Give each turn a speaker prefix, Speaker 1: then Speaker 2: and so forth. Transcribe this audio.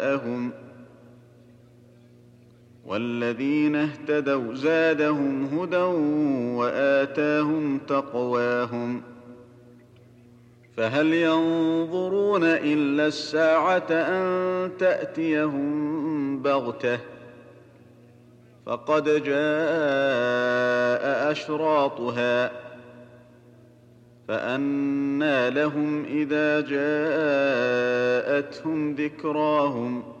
Speaker 1: جاءهم والذين اهتدوا زادهم هدى وآتاهم تقواهم فهل ينظرون إلا الساعة أن تأتيهم بغتة فقد جاء أشراطها فأنى لهم إذا جاءتهم ذكراهم